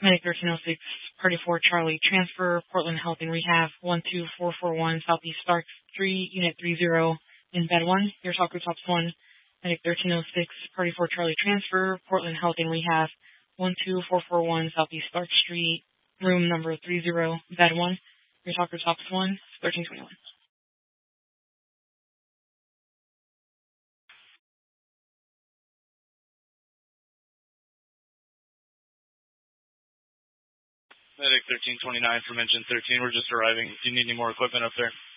Medic 1306, Party 4 Charlie, transfer, Portland Health and Rehab, 12441 Southeast Stark Street, Unit 30, in Bed 1. Your talk group tops 1. Medic 1306, Party 4 Charlie, transfer, Portland Health and Rehab, 12441 Southeast Stark Street, room number 30, Bed 1. Your talk group tops 1, 1321. Medic 1329 from Engine 13, we're just arriving. Do you need any more equipment up there?